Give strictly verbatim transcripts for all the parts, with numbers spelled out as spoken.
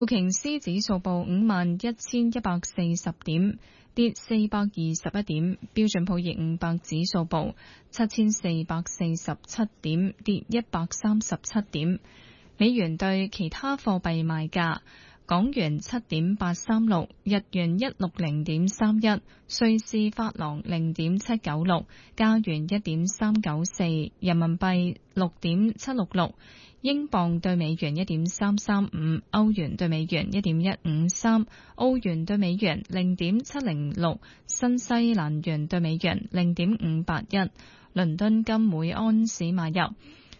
道瓊斯指數報五萬一千一百四十點，跌四百二十一點。標準普爾五百指數報七千四百四十七點，跌一百三十七點。美元對其他貨幣賣價：港元七點八三六，日元一六零點三一，瑞士法郎零點七九六，加元一點三九四，人民幣六點七六六。英鎊對美元一點三三五，歐元對美元一點一五三，澳元對美元零點七零六，新西蘭元對美元零點五八一。倫敦金每安士買入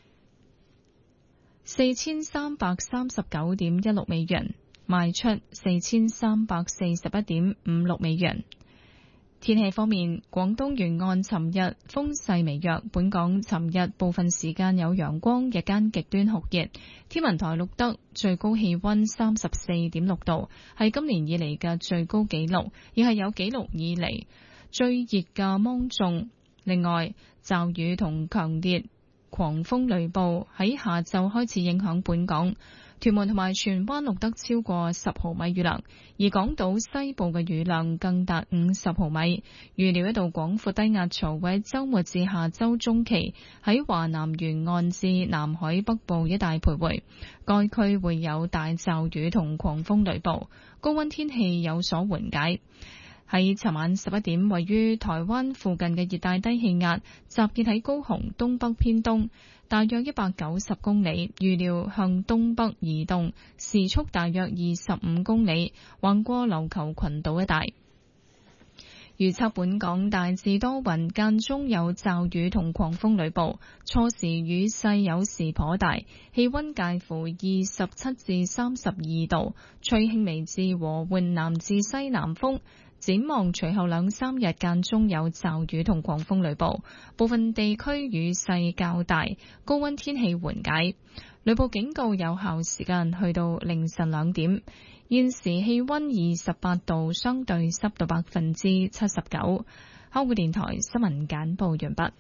四千三百三十九點一六美元，賣出四千三百四十一點五六美元。天氣方面，廣東沿岸尋日風勢微弱，本港尋日部分時間有陽光，日間極端酷熱。天文台錄得最高氣溫三十四點六度，係今年以嚟嘅最高紀錄，亦係有紀錄以嚟最熱嘅芒種。另外，驟雨同強烈狂風雷暴喺下晝開始影響本港。屯門同埋荃灣錄得超過十毫米雨量，而港島西部嘅雨量更達五十毫米。預料一道廣闊低壓槽會喺週末至下週中期喺華南沿岸至南海北部一帶徘徊，該區會有大驟雨同狂風雷暴，高溫天氣有所緩解。喺尋晚十一點，位於台灣附近嘅熱帶低氣壓集結喺高雄東北偏東，大約一百九十公里，預料向東北移動，時速大約二十五公里，橫過琉球群島一帶。預測本港大致多雲，間中有驟雨同狂風雷暴，初時雨勢有時頗大，氣溫介乎二十七至三十二度，吹輕微至和緩南至西南風。展望隨後兩三日間中有驟雨同狂風雷暴，部分地區雨勢較大，高溫天氣緩解。雷暴警告有效時間去到凌晨兩點。現時氣溫二十八度，相對濕度百分之七十九。香港電台新聞簡報完畢。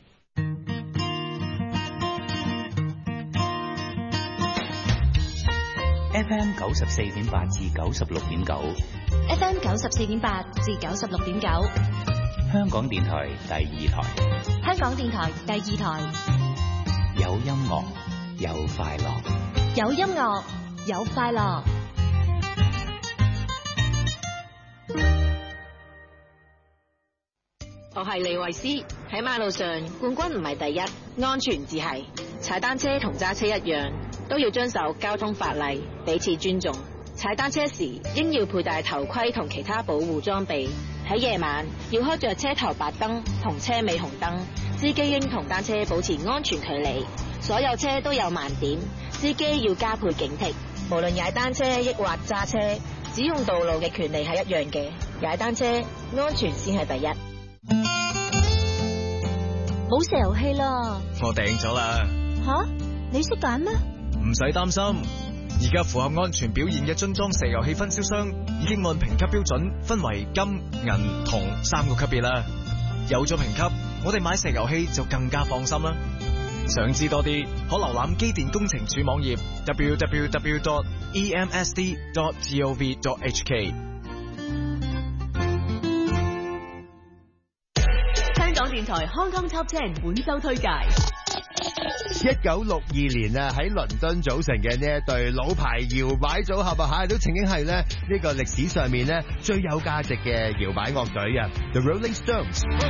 F M 九十四點八至九十六點九 ，F M 九十四點八至九十六點九， 香港電台第二台， 香港電台第二台， 有音樂，有快樂， 有音樂，有快樂。 我係李慧詩，喺馬路上冠軍唔係第一，安全至係。踩單車同揸車一樣，都要遵守交通法例，彼此尊重。踩單車時應要佩戴頭盔同其他保護裝備。喺夜晚要開着車頭白燈同車尾紅燈。司機應同單車保持安全距離。所有車都有盲點，司機要加倍警惕。無論踩單車抑或揸車，使用道路嘅權利係一樣嘅。踩單車安全先係第一。 冇石油氣啦， 我訂咗啦。 吓，你識揀咩？ 唔使擔心，而家符合安全表現嘅樽裝石油氣分銷商已經按評級標準分為金、銀、銅三個級別啦。有咗評級，我哋買石油氣就更加放心啦。想知多啲，可瀏覽機電工程署網頁 double-u double-u double-u dot e m s d dot gov dot h k。 香港電台 Hong Kong Top Ten 本周推介。 一九六二年啊，喺倫敦組成嘅呢一隊老牌搖擺組合啊，吓都曾經係咧呢個歷史上面咧最有價值嘅搖擺樂隊啊 ，The Rolling Stones。